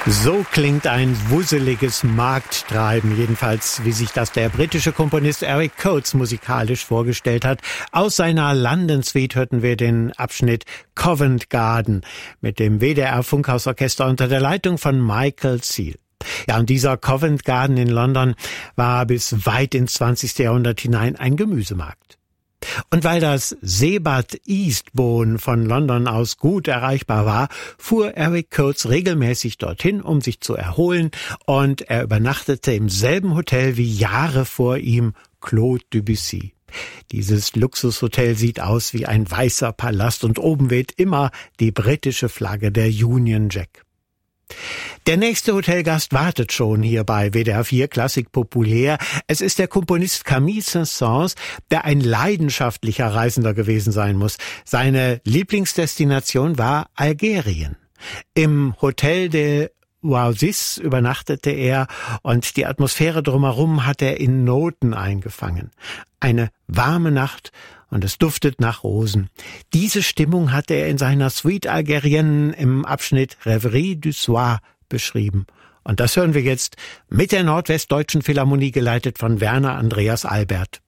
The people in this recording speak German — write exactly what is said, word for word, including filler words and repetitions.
So klingt ein wusseliges Markttreiben, jedenfalls wie sich das der britische Komponist Eric Coates musikalisch vorgestellt hat. Aus seiner London Suite hörten wir den Abschnitt Covent Garden mit dem W D R Funkhausorchester unter der Leitung von Michael Seal. Ja, und dieser Covent Garden in London war bis weit ins zwanzigste Jahrhundert hinein ein Gemüsemarkt. Und weil das Seebad Eastbourne von London aus gut erreichbar war, fuhr Eric Coates regelmäßig dorthin, um sich zu erholen, und er übernachtete im selben Hotel wie Jahre vor ihm Claude Debussy. Dieses Luxushotel sieht aus wie ein weißer Palast und oben weht immer die britische Flagge der Union Jack. Der nächste Hotelgast wartet schon hier bei W D R vier Klassik populär. Es ist der Komponist Camille Saint-Saëns, der ein leidenschaftlicher Reisender gewesen sein muss. Seine Lieblingsdestination war Algerien. Im Hotel de Oasis übernachtete er und die Atmosphäre drumherum hat er in Noten eingefangen. Eine warme Nacht und es duftet nach Rosen. Diese Stimmung hatte er in seiner Suite Algérienne im Abschnitt Rêverie du Soir beschrieben. Und das hören wir jetzt mit der Nordwestdeutschen Philharmonie, geleitet von Werner Andreas Albert.